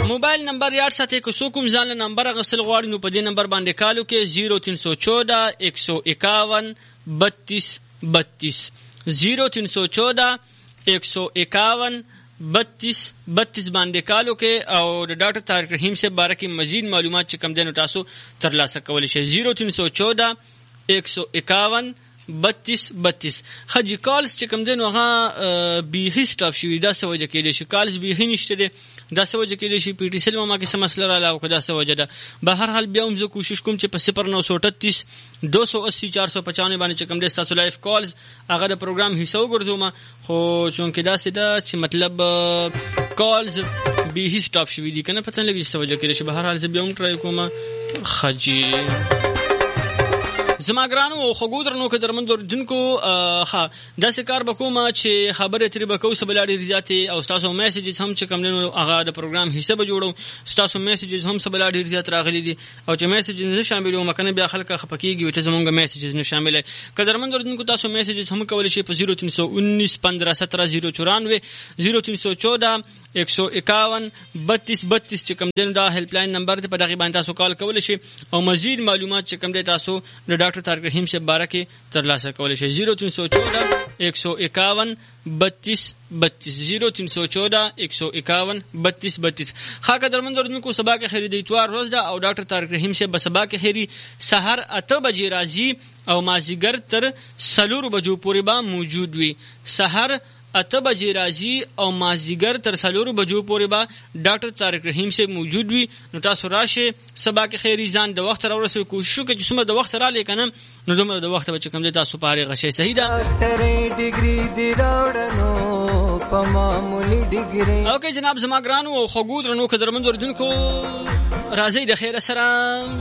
موبایل نمبر یاد ساتئ که څوک هم ځان له نمبر اخیستل غواړي نو په دې نمبر باندې کال وکړئ 0314 151 32 32 0314 151 32 باندې کال وکړئ او د ډاکټر طارق رحیم صاحب باره کې مزید معلومات چې کوم دي نو تاسو ترلاسه کولی شئ 0314 151 32 خجی کالز چې کوم دی نو هغه بیخي سټاپ شوي دا څه وجه کېدی شي کالز بیخي نشته دی دا څه وجه کېدی شي پی ټي سیل ما کې څه مسله راغله او که دا څه وجه ده به هر حال بیا هم زه کوشش کوم چې په 0938 280 495 باندې چې کوم دی ستاسو لایف کالز هغه د پروګرام حصه وګرځوم خو چونکې داسې ده چې مطلب کالز بیخي سټاپ شوي دي که نه پته نه لګي چې څه وجه کېدی شي به هر حال زه بیا هم ټرای کوم خجی زما ګرانو او خوږو درنو که درمند اوریدونکو داسې کار به کوم چې خبرې ترې به کوو څه به لا ډېرې زیاتې او ستاسو میسیجز هم چې کوم دی نو هغه د پروګرام حصه به جوړو ستاسو میسیجز هم څه به لا ډېر زیات راغلي دي او چې میسیجز نه شاملوم که نه بیا خلک خفه کېږي چې زمونږ میسیجز نه شامل که درمند اوریدونکو تاسو میسیجز هم کولی شئ په 0319 15 17 094 0314 151 32 چې کوم دی دا هیلپ لاین نمبر دی په دغې باندې تاسو کال کولی شئ او مزید معلومات چې کوم دی تاسو د ډاکټر طارق رحیم صاحب باره کې ترلاسه کولی شئ 0314 151 32 0314 151 32 خاکه درمند اوریدونکو سبا کې خیری د اتوار روز ده او ډاکټر طارق رحیم صاحب به سبا کې خیری سحر 8 بجې راځي او مازیګر تر 4 بجو پورې به موجود وي سحر 8 بجې راځي او مازیګر تر 4 بجو پورې به ډاکټر طارق رحیم صاحب موجود وي نو تاسو راشئ سبا کې خیری ځان د وخت راورسوي کوشش وکړئ چې څومره د وخت رالی که نه نو دومره د وخت به چې کوم دی تاسو په هغې غشئ صحیح ده اوکې جناب زما ګرانو او خوږو درنو که درمند اوریدونکو راځئ د خیره سره